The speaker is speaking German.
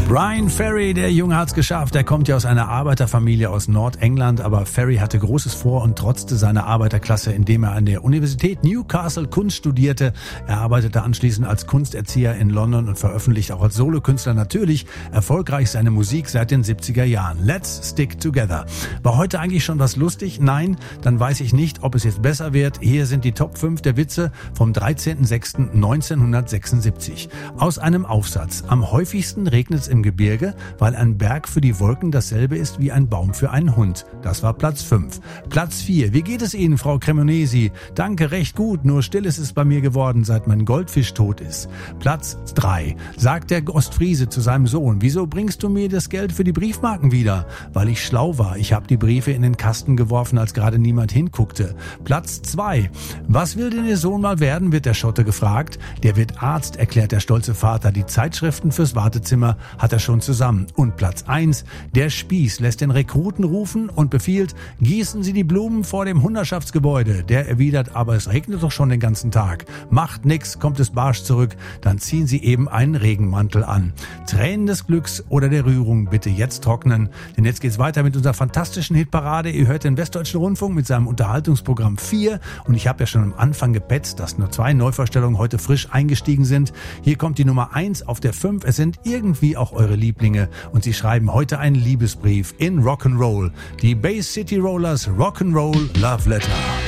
Bryan Ferry, der Junge hat's geschafft. Er kommt ja aus einer Arbeiterfamilie aus Nordengland, aber Ferry hatte Großes vor und trotzte seiner Arbeiterklasse, indem er an der Universität Newcastle Kunst studierte. Er arbeitete anschließend als Kunsterzieher in London und veröffentlicht auch als Solokünstler natürlich erfolgreich seine Musik seit den 70er Jahren. Let's Stick Together. War heute eigentlich schon was lustig? Nein? Dann weiß ich nicht, ob es jetzt besser wird. Hier sind die Top 5 der Witze vom 13.06.1976. Aus einem Aufsatz. Am häufigsten regnet es im Gebirge, weil ein Berg für die Wolken dasselbe ist wie ein Baum für einen Hund. Das war Platz 5. Platz 4. Wie geht es Ihnen, Frau Cremonesi? Danke, recht gut, nur still ist es bei mir geworden, seit mein Goldfisch tot ist. Platz 3. Sagt der Ostfriese zu seinem Sohn, wieso bringst du mir das Geld für die Briefmarken wieder? Weil ich schlau war. Ich habe die Briefe in den Kasten geworfen, als gerade niemand hinguckte. Platz 2. Was will denn Ihr Sohn mal werden, wird der Schotte gefragt. Der wird Arzt, erklärt der stolze Vater. Die Zeitschriften fürs Wartezimmer hat er schon zusammen. Und Platz 1, der Spieß lässt den Rekruten rufen und befiehlt, gießen Sie die Blumen vor dem Hundertschaftsgebäude. Der erwidert, aber es regnet doch schon den ganzen Tag. Macht nix, kommt es barsch zurück, dann ziehen Sie eben einen Regenmantel an. Tränen des Glücks oder der Rührung bitte jetzt trocknen, denn jetzt geht's weiter mit unserer fantastischen Hitparade. Ihr hört den Westdeutschen Rundfunk mit seinem Unterhaltungsprogramm 4 und ich habe ja schon am Anfang gepetzt, dass nur 2 Neuvorstellungen heute frisch eingestiegen sind. Hier kommt die Nummer 1 auf der 5. Es sind irgendwie auch eure Lieblinge und sie schreiben heute einen Liebesbrief in Rock'n'Roll. Die Bay City Rollers Rock'n'Roll Love Letter.